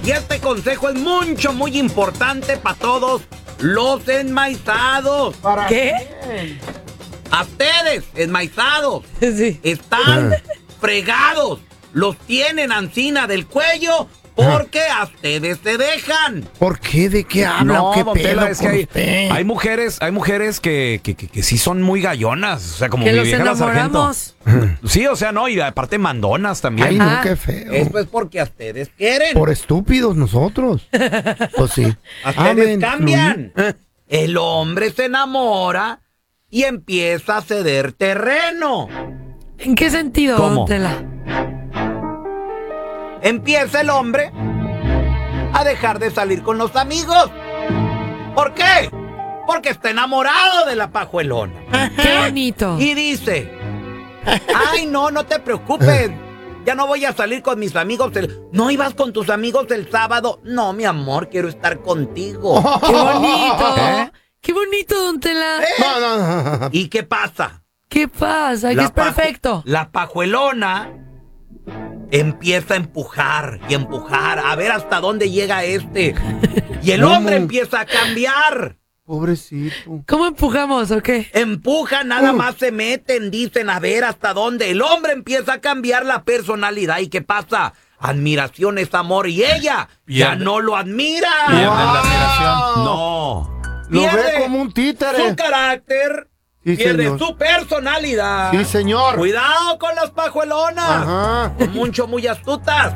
Y este consejo es muy importante para todos los enmaizados. ¿Para qué? A ustedes, enmaizados, Sí. están fregados. Los tienen ancina del cuello porque a ustedes se dejan. ¿Por qué? ¿De qué habla? No, ¿Qué don pedo Tela, es con que usted? hay mujeres que sí son muy gallonas, o sea, como Que mi los vieja la sargento. enamoramos. Sí, o sea, no, y aparte mandonas también. Ay, no, Ah, qué feo. Esto es porque a ustedes quieren. Por estúpidos nosotros. Pues sí. A ustedes Amén. cambian. El hombre se enamora y empieza a ceder terreno. ¿En qué sentido, ¿Cómo? don Tela? Empieza el hombre a dejar de salir con los amigos. ¿Por qué? Porque está enamorado de la pajuelona. Qué bonito. Y dice, ay, no te preocupes. Ya no voy a salir con mis amigos. ¿No ibas con tus amigos el sábado? No, mi amor, quiero estar contigo. Qué bonito. ¿Eh? Qué bonito, don Tela. No. ¿Y qué pasa? ¿Qué pasa? Que es perfecto. La pajuelona empieza a empujar y empujar a ver hasta dónde llega este. Y el ¿Cómo? hombre empieza a cambiar. Pobrecito. ¿Cómo empujamos o qué? Empuja, nada más se meten, dicen a ver hasta dónde. El hombre empieza a cambiar la personalidad. ¿Y qué pasa? Admiración es amor y ella ya Pierde. no lo admira. Pierde la admiración. No. Lo Pierde ve como un títere. su carácter, Sí, pierde señor. su personalidad. Sí, señor. Cuidado con las pajuelonas. Ajá. Son muy astutas.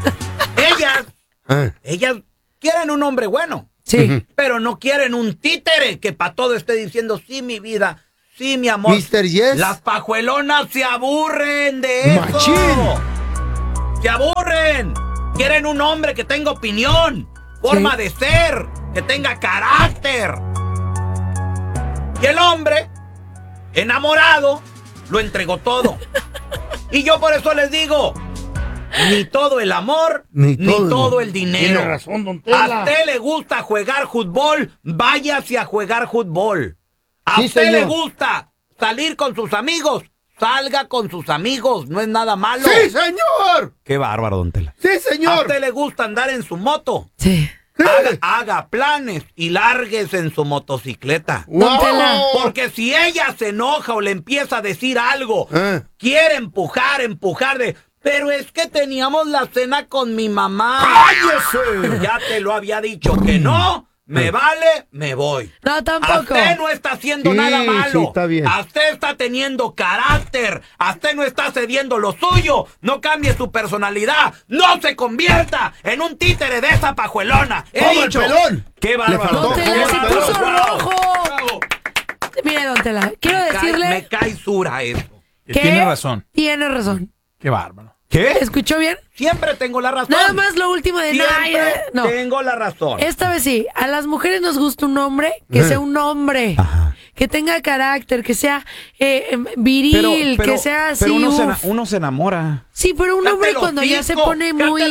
Ah. Ellas quieren un hombre bueno, Sí. pero no quieren un títere que para todo esté diciendo sí, mi vida, sí, mi amor. Mr. Yes. Las pajuelonas se aburren de eso. Machín. Se aburren. Quieren un hombre que tenga opinión, forma de ser, que tenga carácter. Y el hombre, enamorado, lo entregó todo. Y yo por eso les digo, ni todo el amor, ni todo el dinero. Tiene razón, don Tela. A usted le gusta jugar fútbol, váyase a jugar fútbol. A Sí, usted le señor. gusta salir con sus amigos, salga con sus amigos, no es nada malo. ¡Sí, señor! Qué bárbaro, don Tela. ¡Sí, A señor! usted le gusta andar en su moto, Sí. haga planes y lárguese en su motocicleta. Don Tela. Porque si ella se enoja o le empieza a decir algo, Ah. quiere empujar de... Pero es que teníamos la cena con mi mamá. ¡Cállese! Ya te lo había dicho que no, me vale, me voy. No, A tampoco. usted no está haciendo Sí, nada malo. sí, está bien. A usted está teniendo carácter. A usted no está cediendo lo suyo. No cambie su personalidad. No se convierta en un títere de esa pajuelona. He ¡Como el dicho. pelón! ¡Qué Le bárbaro! faltó Don Tela como se el puso pelón. rojo. Bravo. Mire, don Tela, quiero Me decirle cae sura eso. que Tiene razón. Tiene razón. Qué bárbaro. ¿Qué? ¿Escuchó bien? Siempre tengo la razón. Nada más lo último de Siempre no. tengo la razón. Esta vez sí, a las mujeres nos gusta un hombre que sea un hombre, que tenga carácter, que sea viril, que sea así. pero uf. uno se enamora. Sí, pero un hombre cuando ya se pone muy...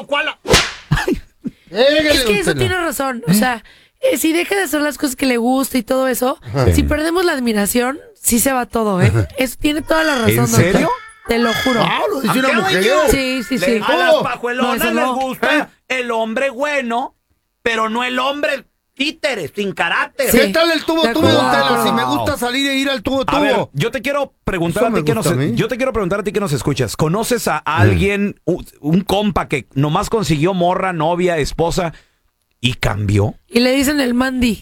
Es que eso tiene razón. O sea, si deja de hacer las cosas que le gusta y todo eso, si perdemos la admiración, sí se va todo, ¿eh? Eso tiene toda la razón. ¿En don serio? Tela. Te lo juro. Ah, lo dice una ¿A qué mujer. voy yo? Sí, sí, sí. A las No, pajuelonas eso les no. gusta el hombre bueno, pero no el hombre títere, sin carácter. Sí. ¿Qué tal el tubo, De tubo, don acuerdo. Tela? Si me gusta salir e ir al tubo, A ver, tubo. yo te quiero preguntar Eso a ti me que gusta a mí. yo te quiero preguntar a ti que nos escuchas. ¿Conoces a alguien, un compa que nomás consiguió morra, novia, esposa y cambió? Y le dicen el mandi.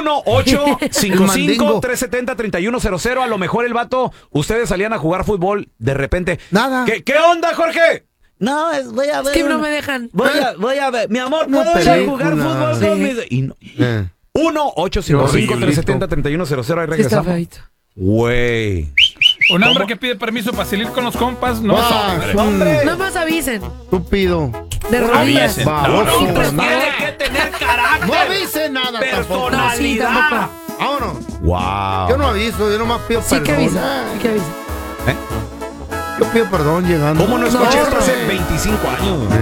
1-855-370-3100. A lo mejor el vato, ustedes salían a jugar fútbol de repente. Nada. ¿Qué onda, Jorge? No, voy a Es que no me dejan. Voy a ver. Mi amor, Una ¿puedo ir a película. jugar fútbol Sí. con mis... Y no. Eh. 1-855-370-3100. Ahí Sí, está regresamos. feito. Güey. Un hombre que pide permiso para salir con los compas, no es Ah, hombre. Hombre, No más avisen. Estúpido. De rodillas. avisen. Baboso. hombre No, tiene que tener carácter. no avise nada tampoco. No, sí, Personalidad. tampoco. Vámonos. Wow. Yo no aviso, yo nomás pido Sí que perdón. avisa. Sí que avisa. Yo pido perdón llegando. ¿Cómo no No, escuché esto no. hace 25 años?